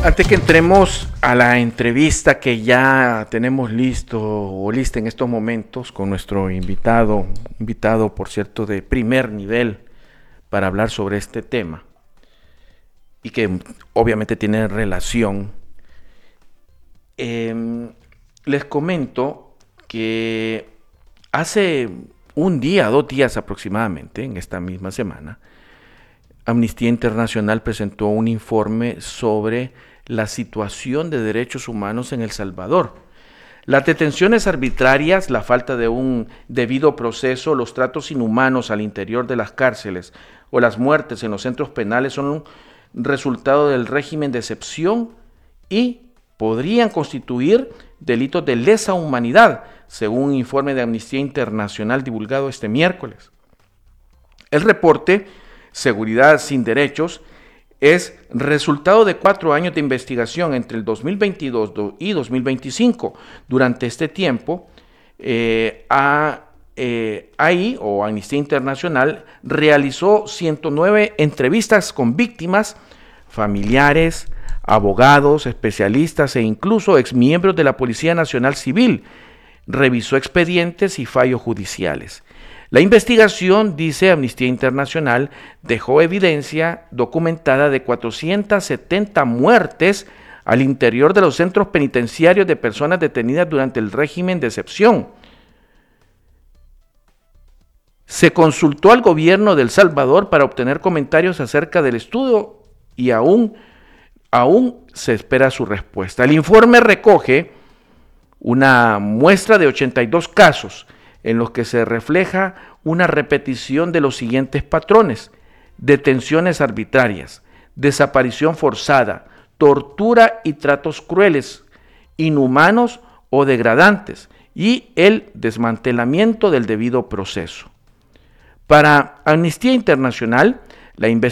Antes que entremos a la entrevista que ya tenemos lista en estos momentos con nuestro invitado por cierto de primer nivel para hablar sobre este tema y que obviamente tiene relación, les comento que hace un día, 2 días aproximadamente, en esta misma semana, Amnistía Internacional presentó un informe sobre la situación de derechos humanos en El Salvador. Las detenciones arbitrarias, la falta de un debido proceso, los tratos inhumanos al interior de las cárceles o las muertes en los centros penales son un resultado del régimen de excepción y podrían constituir delitos de lesa humanidad, según un informe de Amnistía Internacional divulgado este miércoles. El reporte Seguridad sin Derechos es resultado de 4 años de investigación entre el 2022 y 2025. Durante este tiempo, Amnistía Internacional realizó 109 entrevistas con víctimas, familiares, abogados, especialistas e incluso exmiembros de la Policía Nacional Civil. Revisó expedientes y fallos judiciales. La investigación, dice Amnistía Internacional, dejó evidencia documentada de 470 muertes al interior de los centros penitenciarios de personas detenidas durante el régimen de excepción. Se consultó al gobierno de El Salvador para obtener comentarios acerca del estudio y aún se espera su respuesta. El informe recoge una muestra de 82 casos en los que se refleja una repetición de los siguientes patrones: detenciones arbitrarias, desaparición forzada, tortura y tratos crueles, inhumanos o degradantes, y el desmantelamiento del debido proceso. Para Amnistía Internacional, la investigación